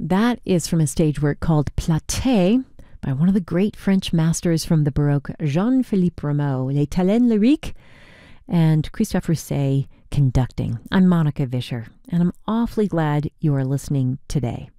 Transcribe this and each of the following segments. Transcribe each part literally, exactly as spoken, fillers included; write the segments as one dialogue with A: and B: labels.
A: That is from a stage work called Platée by one of the great French masters from the Baroque, Jean-Philippe Rameau, Les Talents Lyriques, and Christophe Rousset conducting. I'm Monica Vischer, and I'm awfully glad you are listening today,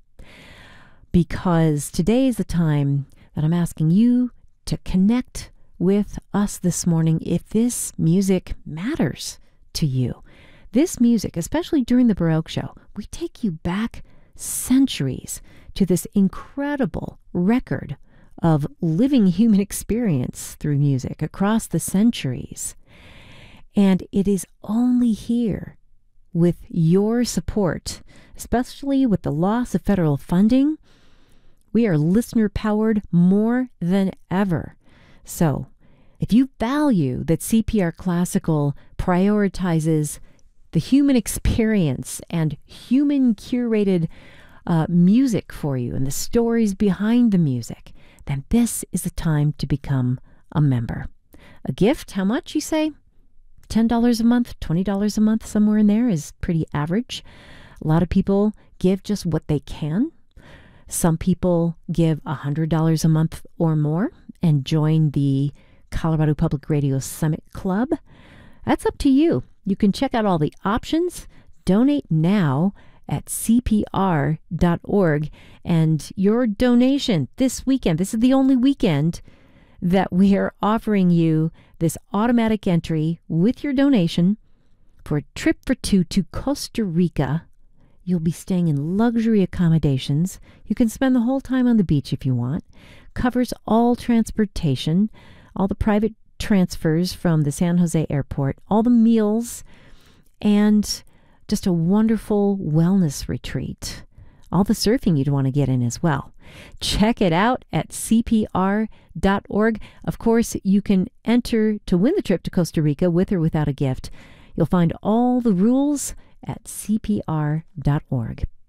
A: because today is the time that I'm asking you to connect with us this morning if this music matters to you. This music, especially during the Baroque show, we take you back centuries to this incredible record of living human experience through music across the centuries. And it is only here with your support, especially with the loss of federal funding. We are listener-powered more than ever. So if you value that C P R Classical prioritizes the human experience and human-curated uh, music for you and the stories behind the music, then this is the time to become a member. A gift, how much, you say? ten dollars a month, twenty dollars a month, somewhere in there is pretty average. A lot of people give just what they can. Some people give one hundred dollars a month or more and join the Colorado Public Radio Summit Club. That's up to you. You can check out all the options. Donate now at C P R dot org. And your donation this weekend, this is the only weekend that we are offering you this automatic entry with your donation for a trip for two to Costa Rica. You'll be staying in luxury accommodations. You can spend the whole time on the beach if you want. Covers all transportation, all the private transfers from the San Jose airport, all the meals, and just a wonderful wellness retreat. All the surfing you'd want to get in as well. Check it out at C P R dot org. Of course, you can enter to win the trip to Costa Rica with or without a gift. You'll find all the rules at C P R dot org.